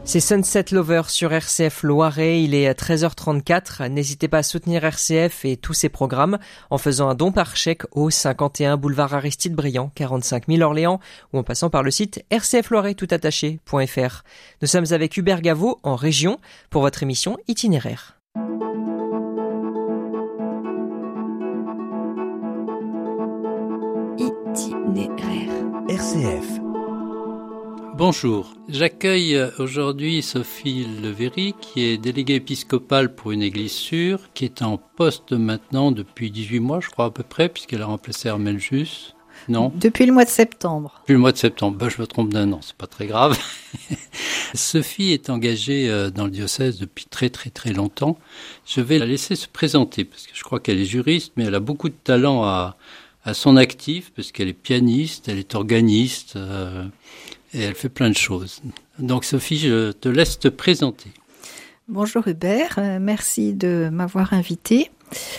C'est Sunset Lover sur RCF Loiret, il est 13h34. N'hésitez pas à soutenir RCF et tous ses programmes en faisant un don par chèque au 51 boulevard Aristide Briand, 45 000 Orléans, ou en passant par le site rcfloiret.fr. Nous sommes avec Hubert Gaveau en région pour votre émission Itinéraire. Itinéraire. RCF. Bonjour, j'accueille aujourd'hui Sophie Levéry, qui est déléguée épiscopale pour une église sûre, qui est en poste maintenant depuis 18 mois, je crois à peu près, puisqu'elle a remplacé Armelle Jus. Non ? Depuis le mois de septembre. Depuis le mois de septembre, je me trompe d'un an, c'est pas très grave. Sophie est engagée dans le diocèse depuis très longtemps. Je vais la laisser se présenter, parce que je crois qu'elle est juriste, mais elle a beaucoup de talent à son actif, parce qu'elle est pianiste, elle est organiste, et elle fait plein de choses. Donc Sophie, je te laisse te présenter. Bonjour Hubert, merci de m'avoir invitée.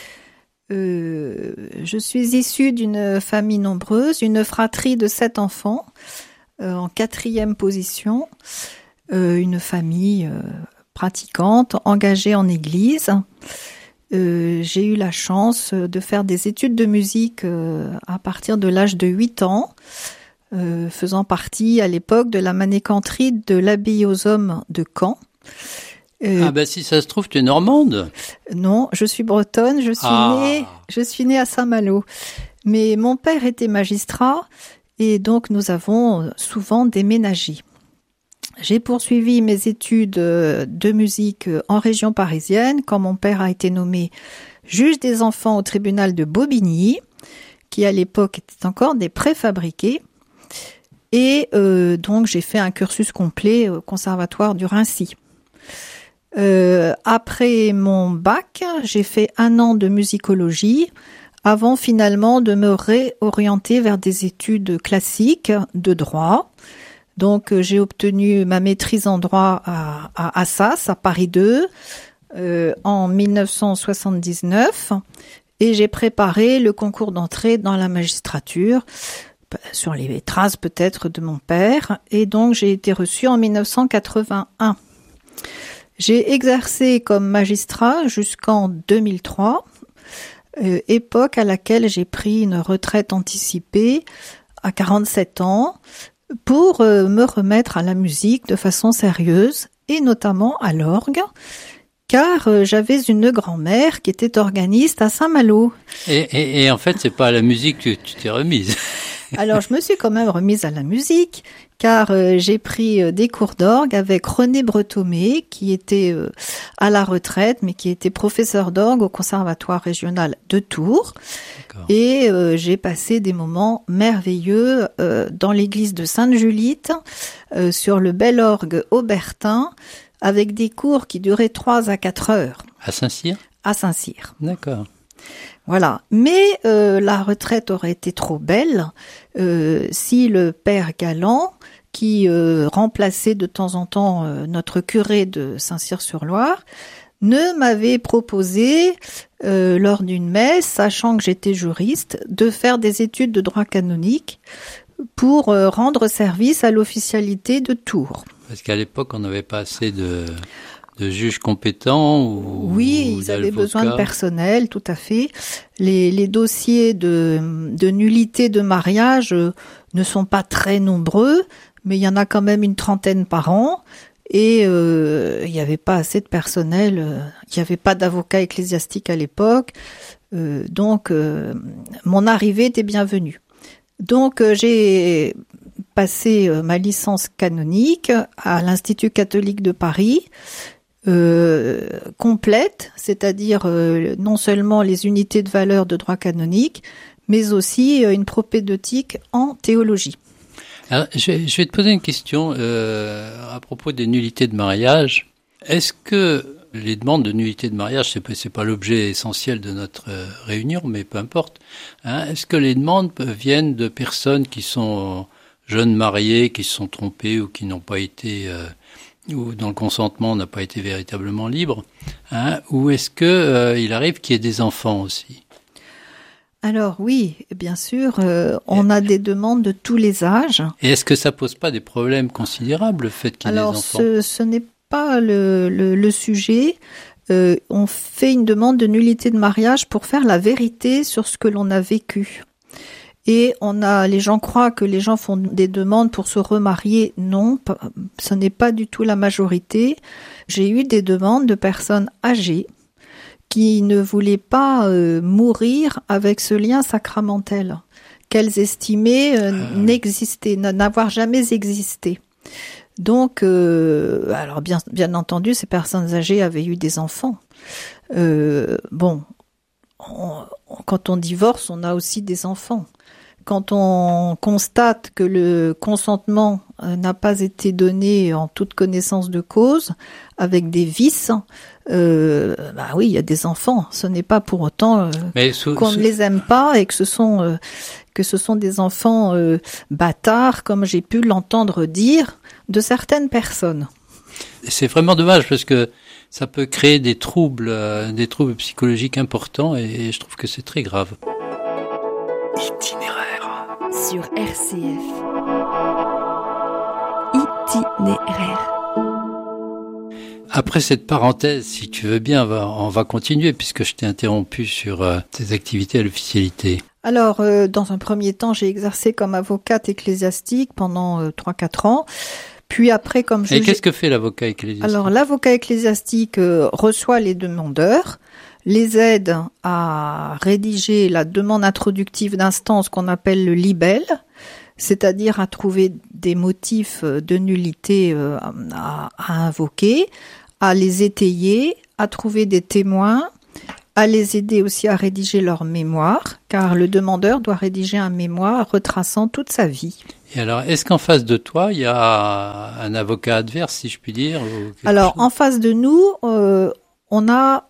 Je suis issue d'une famille nombreuse, une fratrie de 7 enfants, en 4e position, une famille pratiquante, engagée en église. J'ai eu la chance de faire des études de musique à partir de l'âge de 8 ans, faisant partie à l'époque de la manécanterie de l'abbaye aux hommes de Caen. Si ça se trouve, tu es normande. Non, je suis bretonne, je suis née à Saint-Malo. Mais mon père était magistrat et donc nous avons souvent déménagé. J'ai poursuivi mes études de musique en région parisienne quand mon père a été nommé juge des enfants au tribunal de Bobigny, qui à l'époque était encore des préfabriqués. Et donc j'ai fait un cursus complet au conservatoire du Raincy. Après mon bac, j'ai fait 1 an de musicologie avant finalement de me réorienter vers des études classiques de droit. Donc j'ai obtenu ma maîtrise en droit à Assas, à Paris 2, en 1979, et j'ai préparé le concours d'entrée dans la magistrature, sur les traces peut-être de mon père, et donc j'ai été reçue en 1981. J'ai exercé comme magistrat jusqu'en 2003, époque à laquelle j'ai pris une retraite anticipée à 47 ans pour me remettre à la musique de façon sérieuse et notamment à l'orgue, car j'avais une grand-mère qui était organiste à Saint-Malo. Et en fait, c'est pas à la musique que tu t'es remise. Alors, je me suis quand même remise à la musique, car j'ai pris des cours d'orgue avec René Bretomé, qui était à la retraite, mais qui était professeur d'orgue au Conservatoire régional de Tours. D'accord. Et j'ai passé des moments merveilleux dans l'église de Sainte-Julite, sur le bel orgue aubertin, avec des cours qui duraient 3 à 4 heures. À Saint-Cyr ? À Saint-Cyr. D'accord. Voilà, mais la retraite aurait été trop belle si le père Galland, qui remplaçait de temps en temps notre curé de Saint-Cyr-sur-Loire, ne m'avait proposé, lors d'une messe, sachant que j'étais juriste, de faire des études de droit canonique pour rendre service à l'officialité de Tours. Parce qu'à l'époque, on n'avait pas assez de juges compétents Oui, ils avaient besoin de personnel, tout à fait. Les dossiers de nullité de mariage ne sont pas très nombreux, mais il y en a quand même une 30aine par an. Et il n'y avait pas assez de personnel, il n'y avait pas d'avocat ecclésiastique à l'époque. Donc, mon arrivée était bienvenue. Donc, j'ai passé ma licence canonique à l'Institut catholique de Paris, complète, c'est-à-dire non seulement les unités de valeur de droit canonique, mais aussi une propédeutique en théologie. Alors, je vais te poser une question à propos des nullités de mariage. Est-ce que les demandes de nullité de mariage, c'est pas l'objet essentiel de notre réunion, mais peu importe, hein, est-ce que les demandes viennent de personnes qui sont jeunes mariés, qui se sont trompés ou qui n'ont pas été ou dont le consentement n'a pas été véritablement libre, hein, ou est-ce que il arrive qu'il y ait des enfants aussi? Alors oui, bien sûr, on a des demandes de tous les âges. Et est-ce que ça pose pas des problèmes considérables, le fait qu'il y ait des enfants ? Alors ce n'est pas le sujet. On fait une demande de nullité de mariage pour faire la vérité sur ce que l'on a vécu. Et les gens croient que les gens font des demandes pour se remarier. Non, ce n'est pas du tout la majorité. J'ai eu des demandes de personnes âgées qui ne voulaient pas mourir avec ce lien sacramentel qu'elles estimaient n'avoir jamais existé. Donc, alors bien entendu, ces personnes âgées avaient eu des enfants. Quand on divorce, on a aussi des enfants. Quand on constate que le consentement n'a pas été donné en toute connaissance de cause, avec des vices, oui, il y a des enfants. Ce n'est pas pour autant qu'on ne les aime pas et que ce sont des enfants bâtards, comme j'ai pu l'entendre dire de certaines personnes. C'est vraiment dommage parce que ça peut créer des troubles psychologiques importants et je trouve que c'est très grave. Itinéraire sur RCF. Itinéraire. Après cette parenthèse, si tu veux bien, on va continuer puisque je t'ai interrompu sur tes activités à l'officialité. Alors, dans un premier temps, j'ai exercé comme avocate ecclésiastique pendant 3-4 ans. Puis après, comme juge... Et qu'est-ce que fait l'avocat ecclésiastique ? Alors, l'avocat ecclésiastique reçoit les demandeurs, les aide à rédiger la demande introductive d'instance qu'on appelle le libelle, c'est-à-dire à trouver des motifs de nullité à invoquer, à les étayer, à trouver des témoins, à les aider aussi à rédiger leur mémoire, car le demandeur doit rédiger un mémoire retraçant toute sa vie. Et alors, est-ce qu'en face de toi, il y a un avocat adverse, si je puis dire ? Alors, en face de nous, on a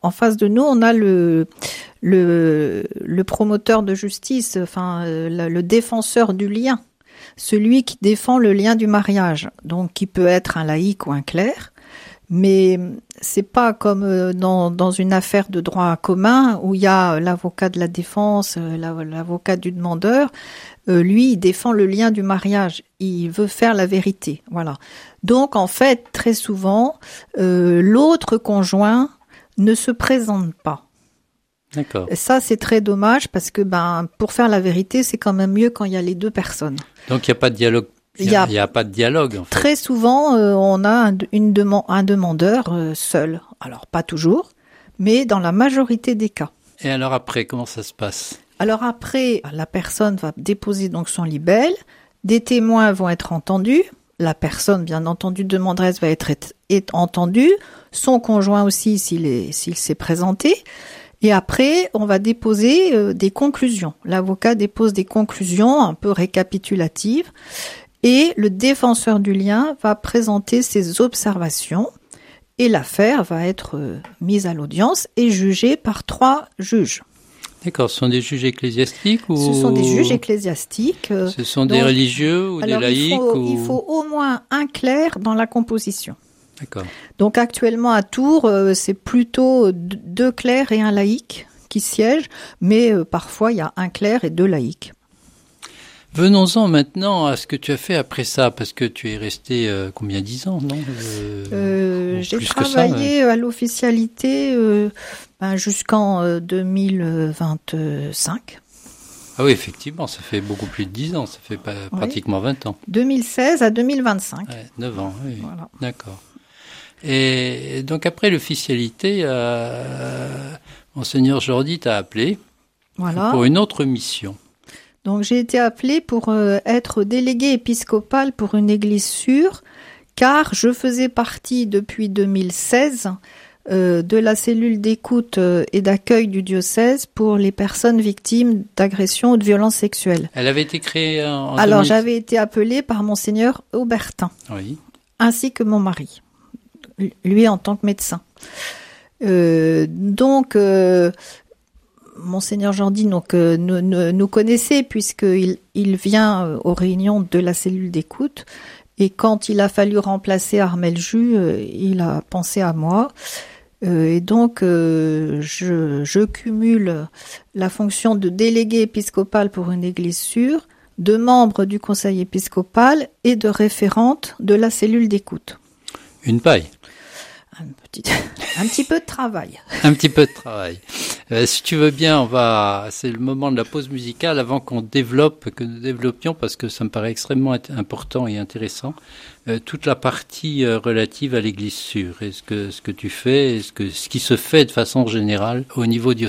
le promoteur de justice, le défenseur du lien, celui qui défend le lien du mariage, donc qui peut être un laïc ou un clerc. Mais c'est pas comme dans une affaire de droit commun où il y a l'avocat de la défense, l'avocat du demandeur. Lui, il défend le lien du mariage. Il veut faire la vérité. Voilà. Donc, en fait, très souvent, l'autre conjoint ne se présente pas. D'accord. Et ça, c'est très dommage parce que, pour faire la vérité, c'est quand même mieux quand il y a les deux personnes. Donc, il n'y a pas de dialogue. Il n'y a pas de dialogue, en fait. Très souvent, on a un demandeur seul. Alors, pas toujours, mais dans la majorité des cas. Et alors après, comment ça se passe ? Alors après, la personne va déposer donc son libelle, des témoins vont être entendus, la personne, bien entendu, demanderesse va être entendue, son conjoint aussi s'il s'est présenté. Et après, on va déposer des conclusions. L'avocat dépose des conclusions un peu récapitulatives. Et le défenseur du lien va présenter ses observations et l'affaire va être mise à l'audience et jugée par 3 juges. D'accord, ce sont des juges ecclésiastiques ou... Ce sont des juges ecclésiastiques. Ce sont des religieux ou des laïcs il faut au moins un clerc dans la composition. D'accord. Donc actuellement à Tours, c'est plutôt 2 clercs et un laïc qui siègent, mais parfois il y a un clerc et 2 laïcs. Venons-en maintenant à ce que tu as fait après ça, parce que tu es resté combien, 10 ans, non J'ai travaillé à l'officialité jusqu'en 2025. Ah oui, effectivement, ça fait beaucoup plus de 10 ans, ça fait pratiquement 20 ans. 2016 à 2025. 9 ans, oui. Voilà. D'accord. Et donc après l'officialité, Monseigneur Jordi t'a appelé pour une autre mission. Donc j'ai été appelée pour être déléguée épiscopale pour une église sûre, car je faisais partie depuis 2016 de la cellule d'écoute et d'accueil du diocèse pour les personnes victimes d'agressions ou de violences sexuelles. Elle avait été créée en Alors j'avais été appelée par Monseigneur Aubertin, oui, ainsi que mon mari, lui en tant que médecin. Monseigneur Jordi nous connaissait puisqu'il vient aux réunions de la cellule d'écoute et quand il a fallu remplacer Armel Jus, il a pensé à moi Et donc, je cumule la fonction de délégué épiscopal pour une église sûre, de membre du conseil épiscopal et de référente de la cellule d'écoute. Une paille. Un petit peu de travail. Un petit peu de travail. Si tu veux bien, c'est le moment de la pause musicale avant que nous développions, parce que ça me paraît extrêmement important et intéressant, toute la partie relative à l'église sûre. Et ce que tu fais, et ce qui se fait de façon générale au niveau diocésain.